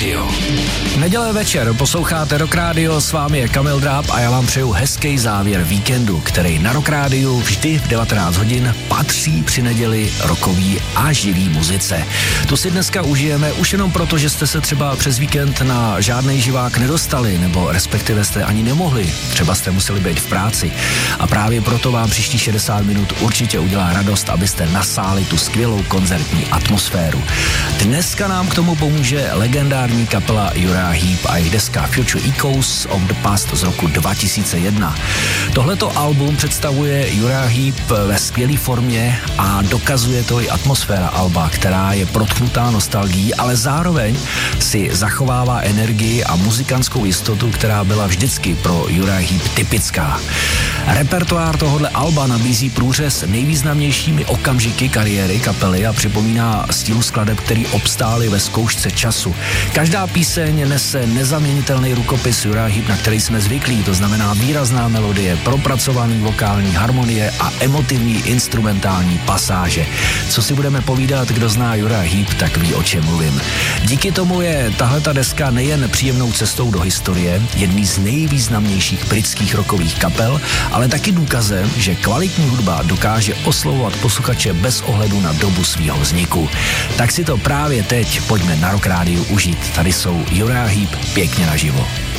Rádio. Neděle večer posloucháte Rock Radio, s vámi je Kamil Dráb a já vám přeju hezký závěr víkendu, který na Rock Rádiu vždy v 19 hodin patří při neděli rockový a živý muzice. Tu si dneska užijeme už jenom proto, že jste se třeba přes víkend na žádnej živák nedostali, nebo respektive jste ani nemohli, třeba jste museli být v práci. A právě proto vám příští 60 minut určitě udělá radost, abyste nasáli tu skvělou koncertní atmosféru. Dneska nám k tomu pomůže legendární kapela Uriah Heep a jejich deska Future Echoes of the Past z roku 2001. Tohleto album představuje Uriah Heep ve skvělé formě a dokazuje to i atmosféra alba, která je protchnutá nostalgií, ale zároveň si zachovává energii a muzikantskou jistotu, která byla vždycky pro Uriah Heep typická. Repertoár tohohle alba nabízí průřez nejvýznamnějšími okamžiky kariéry kapely a připomíná styl skladeb, který obstály ve zkoušce času. Každá píseň nese nezaměnitelný rukopis Uriah Heep, na který jsme zvyklí, to znamená výrazná melodie, propracovaný vokální harmonie a emotivní instrumentální pasáže. Co si budeme povídat, kdo zná Uriah Heep, tak ví, o čem mluvím. Díky tomu je tahleta deska nejen příjemnou cestou do historie, jedný z nejvýznamnějších britských rockových kapel, ale taky důkazem, že kvalitní hudba dokáže oslovovat posluchače bez ohledu na dobu svýho vzniku. Tak si to právě teď pojďme na Rock Rádiu užít. Tady jsou Uriah Heep pěkně naživo.